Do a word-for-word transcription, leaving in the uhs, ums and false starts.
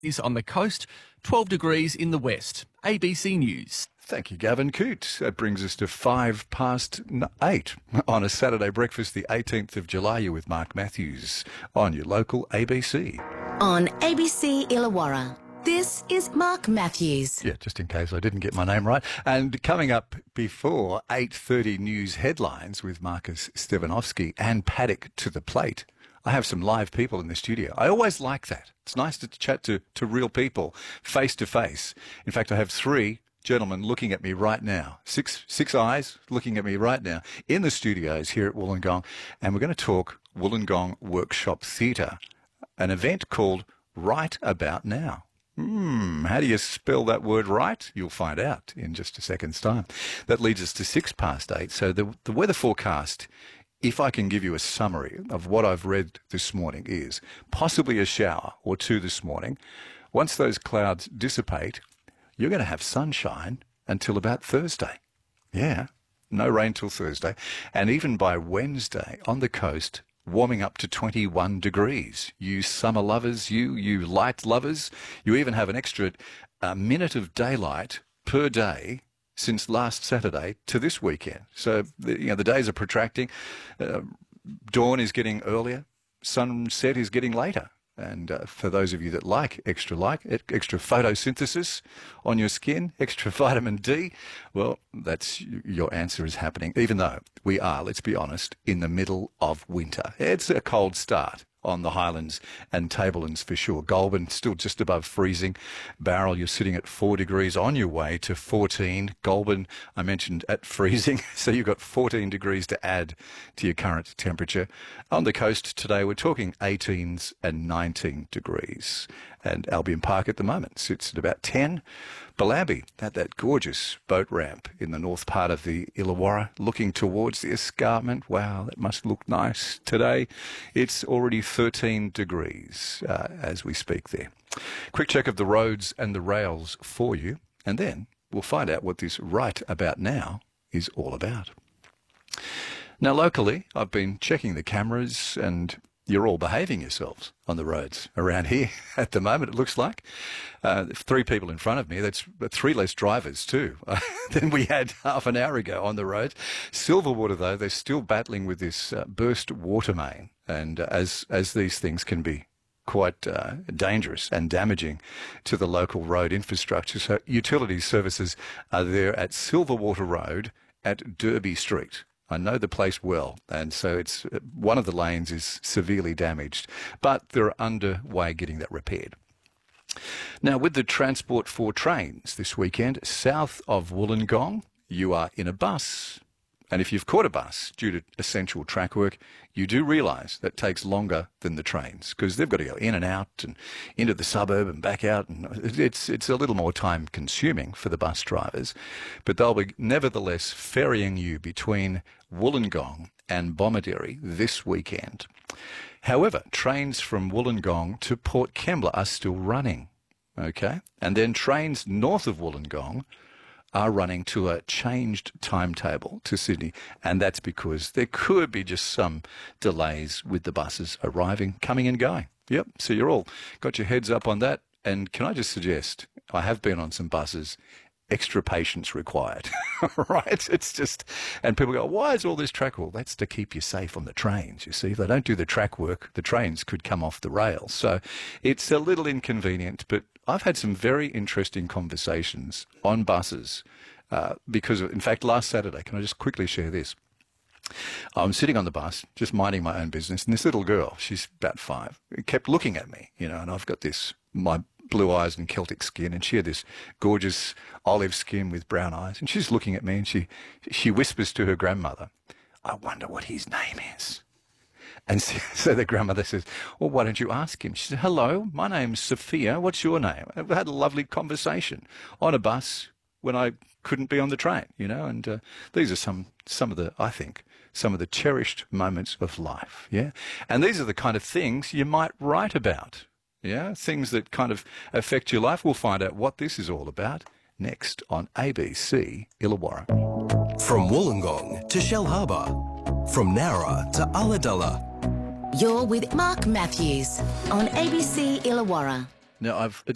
is on the coast, twelve degrees in the west. A B C News. Thank you, Gavin Coote. That brings us to five past eight on a Saturday breakfast, the eighteenth of July. You're with Mark Matthews on your local A B C. On A B C Illawarra, this is Mark Matthews. Yeah, just in case I didn't get my name right. And coming up before eight thirty news headlines with Marcus Stevanovsky and Paddock to the plate, I have some live people in the studio. I always like that. It's nice to chat to, to real people, face to face. In fact, I have three gentlemen looking at me right now. Six six eyes looking at me right now in the studios here at Wollongong. And we're going to talk Wollongong Workshop Theatre, an event called Right About Now. Hmm, how do you spell that word right? You'll find out in just a second's time. That leads us to six past eight. So the, the weather forecast, if I can give you a summary of what I've read this morning, is possibly a shower or two this morning. Once those clouds dissipate, you're going to have sunshine until about Thursday. Yeah, no rain till Thursday. And even by Wednesday on the coast, warming up to twenty-one degrees. You summer lovers, you, you light lovers, you even have an extra uh, minute of daylight per day since last Saturday to this weekend. So, the, you know, the days are protracting. Uh, dawn is getting earlier. Sunset is getting later. And uh, for those of you that like extra light, extra photosynthesis on your skin, extra vitamin D, well, that's your answer is happening, even though we are, let's be honest, in the middle of winter. It's a cold start on the Highlands and Tablelands for sure. Goulburn still just above freezing. Bowral, you're sitting at four degrees on your way to fourteen. Goulburn, I mentioned, at freezing. So you've got fourteen degrees to add to your current temperature. On the coast today, we're talking eighteens and nineteen degrees. And Albion Park at the moment sits at about ten. Bellambi, at that gorgeous boat ramp in the north part of the Illawarra, looking towards the escarpment. Wow, that must look nice today. It's already thirteen degrees uh, as we speak there. Quick check of the roads and the rails for you, and then we'll find out what this Right About Now is all about. Now, locally, I've been checking the cameras, and you're all behaving yourselves on the roads around here at the moment, it looks like. Uh, three people in front of me, that's three less drivers too than we had half an hour ago on the roads. Silverwater, though, they're still battling with this uh, burst water main. And uh, as, as these things can be quite uh, dangerous and damaging to the local road infrastructure. So utility services are there at Silverwater Road at Derby Street. I know the place well, and so it's one of the lanes is severely damaged, but they're underway getting that repaired. Now, with the Transport for Trains this weekend, south of Wollongong, you are in a bus. And if you've caught a bus due to essential track work, you do realise that takes longer than the trains because they've got to go in and out and into the suburb and back out. And it's, it's a little more time consuming for the bus drivers. But they'll be nevertheless ferrying you between Wollongong and Bomaderry this weekend. However, trains from Wollongong to Port Kembla are still running. Okay? And then trains north of Wollongong are running to a changed timetable to Sydney, and that's because there could be just some delays with the buses arriving, coming and going. Yep, so you're all got your heads up on that, and can I just suggest, I have been on some buses, extra patience required, right? It's just, and people go, why is all this track work? Well, that's to keep you safe on the trains, you see. If they don't do the track work, the trains could come off the rails. So it's a little inconvenient, but I've had some very interesting conversations on buses uh, because, of, in fact, last Saturday, can I just quickly share this? I'm sitting on the bus, just minding my own business, and this little girl, she's about five, kept looking at me, you know, and I've got this, my blue eyes and Celtic skin, and she had this gorgeous olive skin with brown eyes, and she's looking at me, and she, she whispers to her grandmother, I wonder what his name is. And so the grandmother says, well, why don't you ask him? She said, hello, my name's Sophia. What's your name? And we had a lovely conversation on a bus when I couldn't be on the train, you know, and uh, these are some, some of the, I think, some of the cherished moments of life, yeah? And these are the kind of things you might write about, yeah? Things that kind of affect your life. We'll find out what this is all about next on A B C Illawarra. From Wollongong to Shellharbour, from Nowra to Ulladulla. You're with Mark Matthews on A B C Illawarra. Now, I've